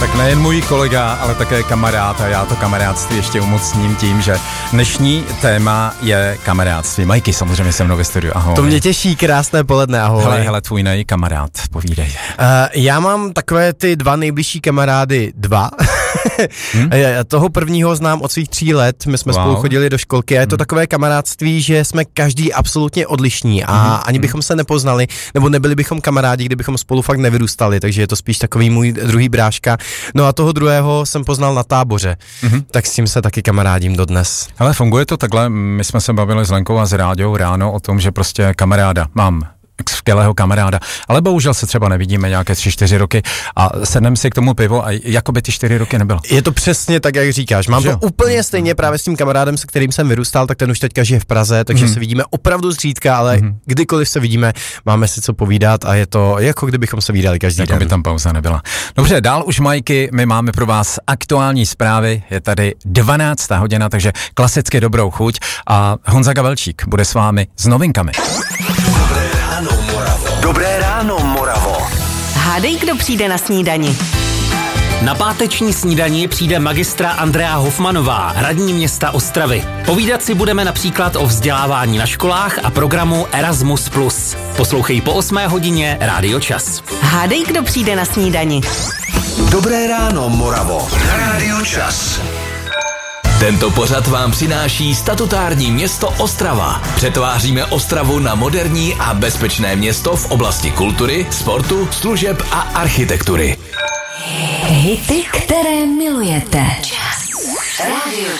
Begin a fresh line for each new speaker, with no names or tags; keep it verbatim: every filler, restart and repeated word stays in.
tak nejen můj kolega, ale také kamarád a já to kamarádství ještě umocním tím, že dnešní téma je kamarádství. Majky samozřejmě se mnou ve studiu, ahoj.
To mě těší, krásné poledne, ahoj.
Hele, hele, tvůj nej kamarád, povídej.
Uh, já mám takové ty dva nejbližší kamarády, dva. hmm? Toho prvního znám od svých tří let, my jsme wow. spolu chodili do školky a je to hmm. takové kamarádství, že jsme každý absolutně odlišní a hmm. ani bychom se nepoznali, nebo nebyli bychom kamarádi, kdybychom spolu fakt nevyrůstali, takže je to spíš takový můj druhý bráška. No a toho druhého jsem poznal na táboře, hmm. tak s tím se taky kamarádím dodnes.
Ale funguje to takhle, my jsme se bavili s Lenkou a s Ráďou ráno o tom, že prostě kamaráda mám. Skvělého kamaráda, ale bohužel se třeba nevidíme nějaké tři, čtyři roky a sedneme si k tomu pivo a jako by ty čtyři roky nebylo.
Je to přesně tak, jak říkáš. Mám že to jo? úplně stejně právě s tím kamarádem, se kterým jsem vyrůstal, tak ten už teďka žije v Praze, takže mm. se vidíme opravdu zřídka, ale mm. kdykoliv se vidíme, máme si co povídat a je to jako kdybychom se vídali každý
jako
den.
By tam pauza nebyla. Dobře, dál už Majky, my máme pro vás aktuální zprávy, je tady dvanáctá hodina, takže klasicky dobrou chuť a Honza Gavelčík bude s vámi s novinkami.
Dobré ráno, Moravo.
Hádej, kdo přijde na snídani.
Na páteční snídani přijde magistra Andrea Hofmanová, radní města Ostravy. Povídat si budeme například o vzdělávání na školách a programu Erasmus plus. Poslouchej po osmé hodině Rádio Čas.
Hádej, kdo přijde na snídani.
Dobré ráno, Moravo. Rádio Čas. Tento pořad vám přináší statutární město Ostrava. Přetváříme Ostravu na moderní a bezpečné město v oblasti kultury, sportu, služeb a architektury.
Hity, které milujete. Čas. Rádio